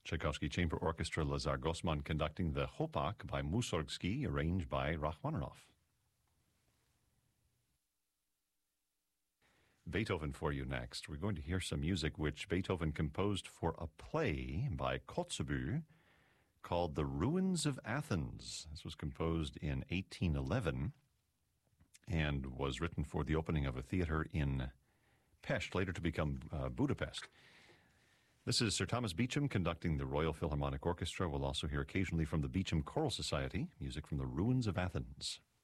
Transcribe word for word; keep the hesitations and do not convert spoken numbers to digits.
Tchaikovsky Chamber Orchestra, Lazar Gosman conducting the Hopak by Mussorgsky, arranged by Rachmaninoff. Beethoven for you next. We're going to hear some music which Beethoven composed for a play by Kotzebue called The Ruins of Athens. This was composed in eighteen eleven and was written for the opening of a theater in Pest, later to become uh, Budapest. This is Sir Thomas Beecham conducting the Royal Philharmonic Orchestra. We'll also hear occasionally from the Beecham Choral Society, music from The Ruins of Athens.